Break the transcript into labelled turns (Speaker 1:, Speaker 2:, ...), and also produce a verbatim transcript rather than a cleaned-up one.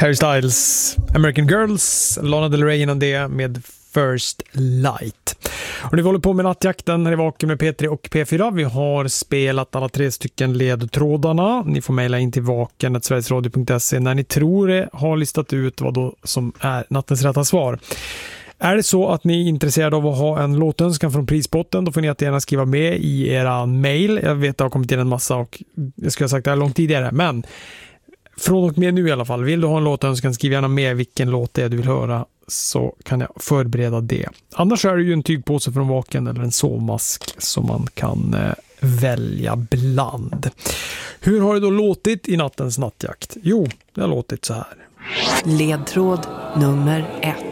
Speaker 1: Harry Styles, American Girls, Lana Del Rey innan det med First Light. Och ni håller på med nattjakten här i Vaken med P tre och P fyra. Vi har spelat alla tre stycken ledtrådarna. Ni får mejla in till vaken snabel-a sverigesradio punkt se när ni tror det har listat ut vad då som är nattens rätta svar. Är det så att ni är intresserade av att ha en låtönskan från prisbotten, då får ni att gärna skriva med i era mejl. Jag vet att det har kommit in en massa och jag skulle ha sagt det här långt tidigare, men från och med nu i alla fall, vill du ha en låtönskan, skriv gärna med vilken låt det är du vill höra, så kan jag förbereda det. Annars är det ju en tygpåse från Vaken eller en sovmask som man kan eh, välja bland. Hur har det då låtit i nattens nattjakt? Jo, det har låtit så här.
Speaker 2: Ledtråd nummer ett.